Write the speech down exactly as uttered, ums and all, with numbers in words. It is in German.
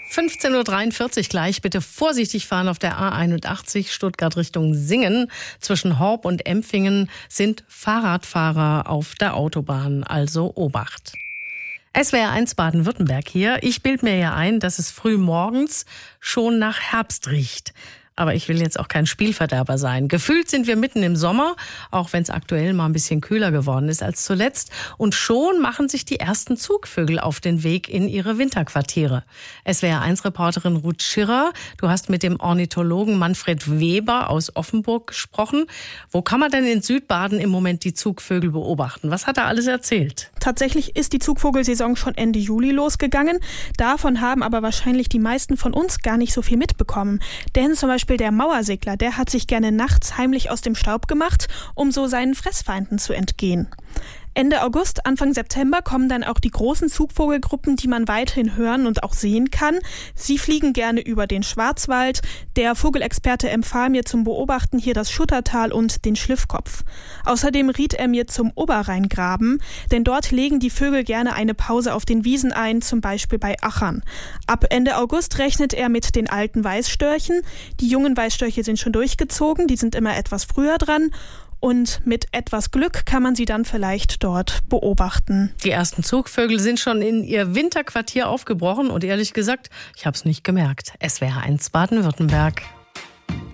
fünfzehn Uhr dreiundvierzig gleich. Bitte vorsichtig fahren auf der A einundachtzig Stuttgart Richtung Singen. Zwischen Horb und Empfingen sind Fahrradfahrer auf der Autobahn, also Obacht. S W R eins Baden-Württemberg hier. Ich bilde mir ja ein, dass es früh morgens schon nach Herbst riecht. Aber ich will jetzt auch kein Spielverderber sein. Gefühlt sind wir mitten im Sommer, auch wenn es aktuell mal ein bisschen kühler geworden ist als zuletzt. Und schon machen sich die ersten Zugvögel auf den Weg in ihre Winterquartiere. S W R eins Reporterin Ruth Schirrer, du hast mit dem Ornithologen Manfred Weber aus Offenburg gesprochen. Wo kann man denn in Südbaden im Moment die Zugvögel beobachten? Was hat er alles erzählt? Tatsächlich ist die Zugvogelsaison schon Ende Juli losgegangen. Davon haben aber wahrscheinlich die meisten von uns gar nicht so viel mitbekommen. Denn zum Beispiel der Mauersegler, der hat sich gerne nachts heimlich aus dem Staub gemacht, um so seinen Fressfeinden zu entgehen. Ende August, Anfang September kommen dann auch die großen Zugvogelgruppen, die man weiterhin hören und auch sehen kann. Sie fliegen gerne über den Schwarzwald. Der Vogelexperte empfahl mir zum Beobachten hier das Schuttertal und den Schliffkopf. Außerdem riet er mir zum Oberrheingraben, denn dort legen die Vögel gerne eine Pause auf den Wiesen ein, zum Beispiel bei Achern. Ab Ende August rechnet er mit den alten Weißstörchen. Die jungen Weißstörche sind schon durchgezogen, die sind immer etwas früher dran. Und mit etwas Glück kann man sie dann vielleicht dort beobachten. Die ersten Zugvögel sind schon in ihr Winterquartier aufgebrochen und ehrlich gesagt, ich habe es nicht gemerkt. S W R eins Baden-Württemberg.